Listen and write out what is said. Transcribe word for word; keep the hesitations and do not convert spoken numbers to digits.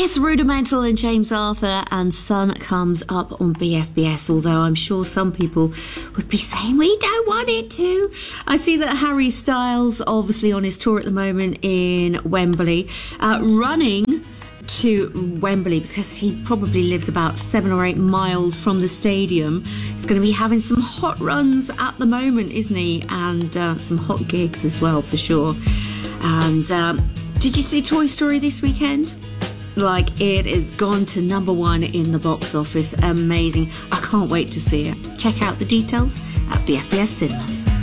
It's Rudimental and James Arthur, and Sun comes up on B F B S, although I'm sure some people would be saying we don't want it to. I see that Harry Styles, obviously on his tour at the moment in Wembley, uh, running to Wembley because he probably lives about seven or eight miles from the stadium. He's going to be having some hot runs at the moment, isn't he? And uh, some hot gigs as well, for sure. And um, did you see Toy Story this weekend? Like, it has gone to number one in the box office. Amazing. I can't wait to see it. Check out the details at B F B S Cinemas.